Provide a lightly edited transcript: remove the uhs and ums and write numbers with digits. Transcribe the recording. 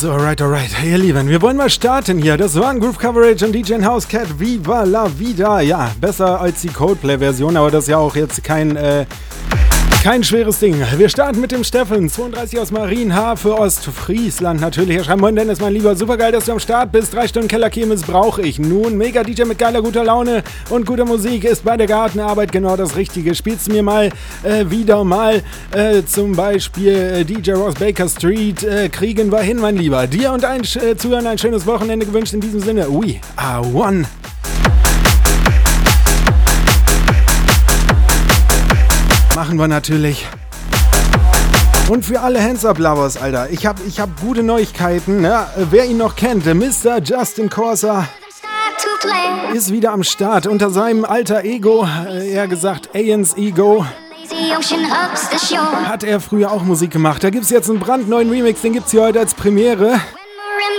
So, alright. Ihr Lieben, wir wollen mal starten hier. Das waren Groove Coverage und DJ Housecat. Viva la Vida. Ja, besser als die Coldplay-Version, aber das ist ja auch jetzt kein schweres Ding. Wir starten mit dem Steffen, 32 aus Marienhafe, Ostfriesland natürlich. Er schreibt: Moin Dennis, mein Lieber, supergeil, dass du am Start bist. 3 Stunden Kellerkirmes brauche ich nun. Mega DJ mit geiler, guter Laune und guter Musik ist bei der Gartenarbeit genau das Richtige. Spielst du mir mal wieder mal zum Beispiel DJ Ross Baker Street. Kriegen wir hin, mein Lieber. Dir und ein Zuhören ein schönes Wochenende gewünscht in diesem Sinne. We are one. Machen wir natürlich. Und für alle Hands-Up-Lovers, Alter, ich hab gute Neuigkeiten. Ne? Wer ihn noch kennt, Mr. Justin Corsa ist wieder am Start unter seinem alter Ego, eher gesagt Ian's Ego. Hat er früher auch Musik gemacht. Da gibt's jetzt einen brandneuen Remix, den gibt's hier heute als Premiere.